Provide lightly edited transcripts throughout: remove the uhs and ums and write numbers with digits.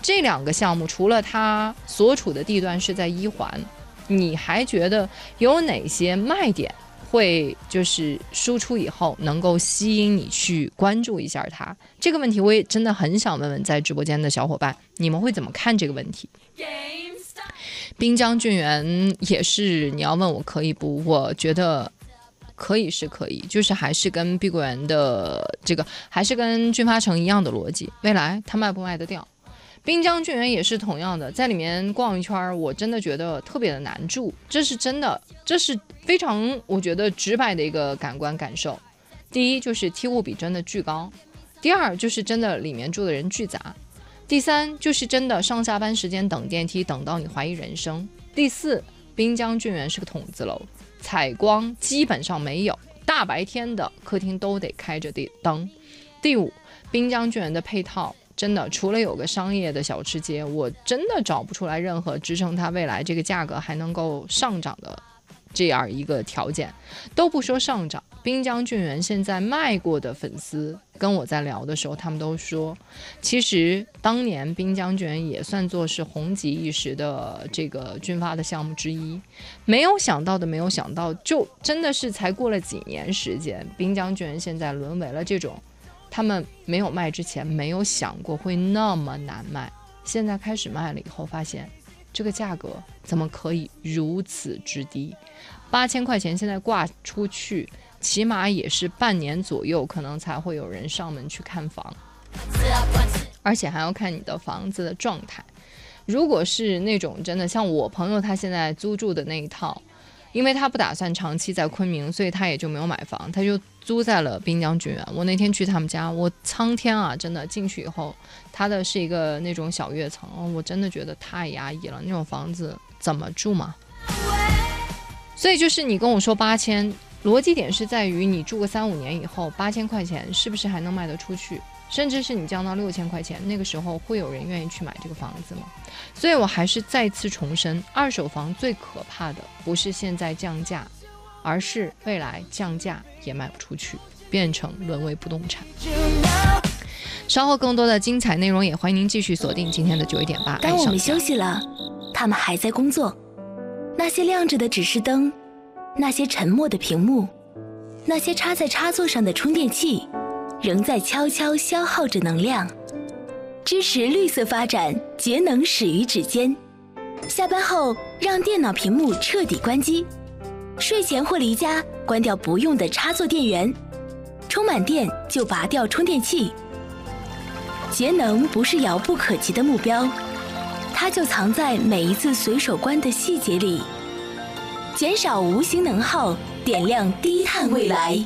这2个项目除了它所处的地段是在1环，你还觉得有哪些卖点会就是输出以后能够吸引你去关注一下它？这个问题我也真的很想问问在直播间的小伙伴，你们会怎么看这个问题？滨江俊元也是，你要问我可以不，我觉得可以是可以，就是还是跟碧桂园的这个，还是跟骏发城一样的逻辑，未来它卖不卖得掉？滨江俊元也是同样的，在里面逛一圈，我真的觉得特别的难住，这是真的，这是非常我觉得直白的一个感官感受。第一就是梯户比真的巨高，第二就是真的里面住的人巨杂，第三就是真的上下班时间等电梯等到你怀疑人生，第四滨江俊元是个筒子楼，采光基本上没有，大白天的客厅都得开着灯。第五，滨江俊元的配套真的除了有个商业的小吃街，我真的找不出来任何支撑它未来这个价格还能够上涨的这样一个条件。都不说上涨，滨江俊元现在卖过的粉丝跟我在聊的时候，他们都说其实当年滨江俊元也算作是红极一时的这个骏发的项目之一。没有想到的没有想到，就真的是才过了几年时间，滨江俊元现在沦为了这种他们没有卖之前没有想过会那么难卖，现在开始卖了以后发现这个价格怎么可以如此之低，8000块钱现在挂出去起码也是半年左右可能才会有人上门去看房，而且还要看你的房子的状态。如果是那种真的像我朋友他现在租住的那一套，因为他不打算长期在昆明，所以他也就没有买房，他就租在了滨江俊元。我那天去他们家，我苍天啊，真的进去以后，他的是一个那种小跃层，我真的觉得太压抑了，那种房子怎么住嘛？所以就是你跟我说8000，逻辑点是在于你住个3-5年以后，8000块钱是不是还能卖得出去？甚至是你降到6000块钱，那个时候会有人愿意去买这个房子吗？所以我还是再次重申，二手房最可怕的不是现在降价，而是未来降价也卖不出去，变成沦为不动产。稍后更多的精彩内容，也欢迎您继续锁定今天的91.8。 当我们休息了，他们还在工作。那些亮着的指示灯，那些沉默的屏幕，那些插在插座上的充电器，仍在悄悄消耗着能量。支持绿色发展，节能始于指尖。下班后让电脑屏幕彻底关机，睡前或离家关掉不用的插座电源，充满电就拔掉充电器。节能不是遥不可及的目标，它就藏在每一次随手关的细节里，减少无形能耗，点亮低碳未来。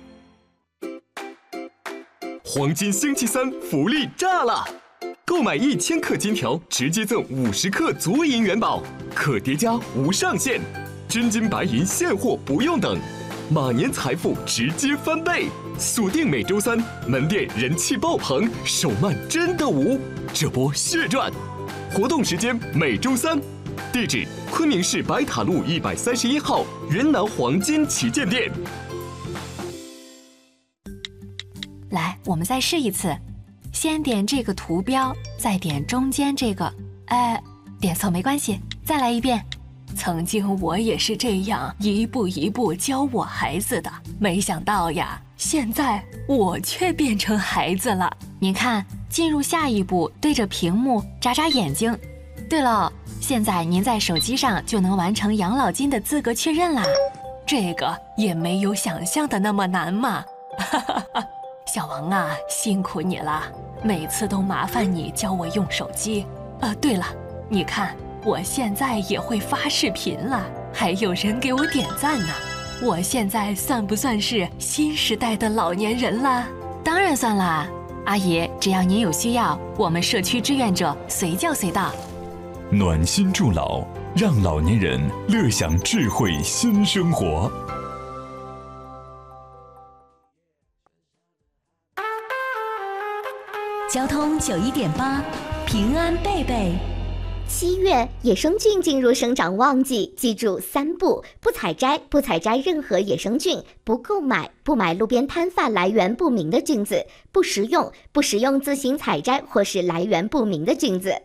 黄金星期三福利炸了！购买1000克金条，直接赠50克足银元宝，可叠加无上限，真金白银现货不用等，马年财富直接翻倍。锁定每周三，门店人气爆棚，手慢真的无，这波血赚！活动时间每周三，地址昆明市白塔路131号云南黄金旗舰店。 来，我们再试一次，先点这个图标，再点中间这个，点错没关系，再来一遍。曾经我也是这样一步一步教我孩子的，没想到呀，现在我却变成孩子了。您看，进入下一步，对着屏幕眨眨眼睛。对了，现在您在手机上就能完成养老金的资格确认啦。这个也没有想象的那么难嘛。小王啊，辛苦你了，每次都麻烦你教我用手机。对了，你看我现在也会发视频了，还有人给我点赞呢。我现在算不算是新时代的老年人了？当然算啦，阿姨，只要您有需要，我们社区志愿者随叫随到。 暖心助老，让老年人乐享智慧新生活。 交通91.8，平安贝贝。 7月，野生菌进入生长旺季，记住3不：不采摘任何野生菌；不购买，不买路边摊贩来源不明的菌子；不食用自行采摘或是来源不明的菌子。